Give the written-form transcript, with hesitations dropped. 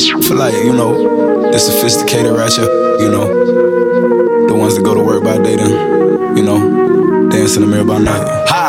For like, you know, the sophisticated ratchet, you know, the ones that go to work by day then, you know, dance in the mirror by night.